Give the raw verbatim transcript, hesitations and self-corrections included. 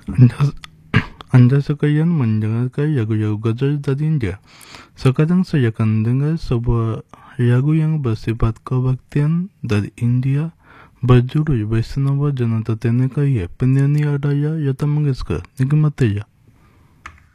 Anda, Anda sekalian mendengarkan lagu-lagu ghazal dari India. Sekarang saya akan dengar sebuah lagu yang bersifat kebaktian dari India berjudul Vaishnava Janata Teneka Ye, penyanyi adalah Lata Mangeshkar. Nikmati ya.